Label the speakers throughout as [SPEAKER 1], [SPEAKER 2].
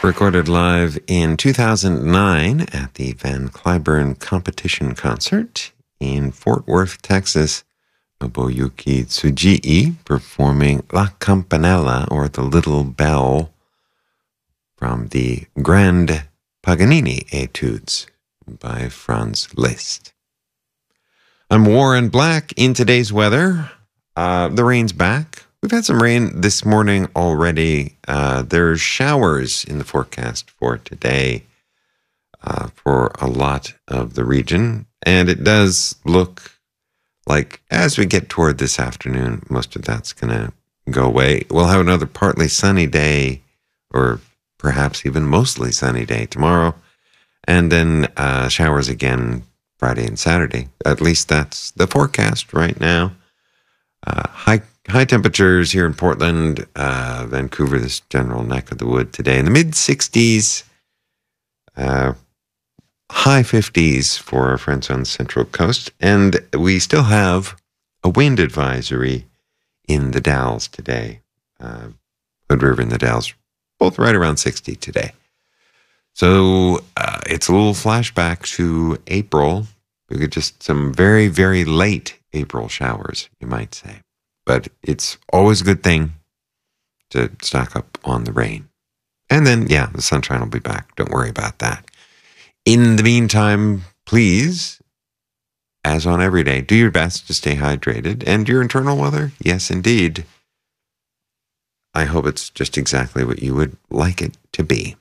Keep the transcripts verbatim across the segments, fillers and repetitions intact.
[SPEAKER 1] Recorded live in two thousand nine at the Van Cliburn Competition Concert in Fort Worth, Texas. Nobuyuki Tsujii performing La Campanella, or The Little Bell, from the Grand Paganini Etudes by Franz Liszt. I'm Warren Black. In today's weather, uh, the rain's back. We've had some rain this morning already. Uh, there's showers in the forecast for today uh, for a lot of the region. And it does look like as we get toward this afternoon, most of that's going to go away. We'll have another partly sunny day, or perhaps even mostly sunny day tomorrow. And then uh, showers again Friday and Saturday. At least that's the forecast right now. Uh, high High temperatures here in Portland, uh, Vancouver, this general neck of the wood today in the mid sixties, uh, high fifties for our friends on the Central Coast. And we still have a wind advisory in the Dalles today. Uh, Hood River and the Dalles, both right around sixty today. So uh, it's a little flashback to April. We get just some very, very late April showers, you might say. But it's always a good thing to stock up on the rain. And then, yeah, the sunshine will be back. Don't worry about that. In the meantime, please, as on every day, do your best to stay hydrated. And your internal weather, yes, indeed. I hope it's just exactly what you would like it to be.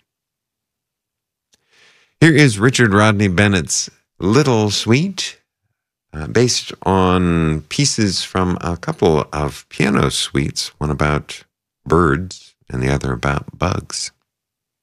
[SPEAKER 1] Here is Richard Rodney Bennett's Little Sweet, Uh, based on pieces from a couple of piano suites, one about birds and the other about bugs.